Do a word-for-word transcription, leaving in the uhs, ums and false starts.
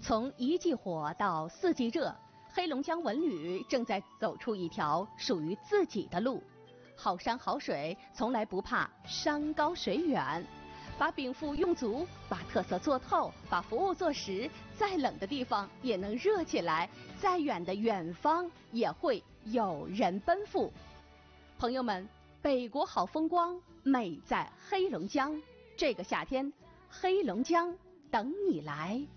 从一季火到四季热，黑龙江文旅正在走出一条属于自己的路。好山好水，从来不怕山高水远。把禀赋用足，把特色做透，把服务做实，再冷的地方也能热起来，再远的远方也会有人奔赴。朋友们，北国好风光，美在黑龙江。这个夏天，黑龙江等你来。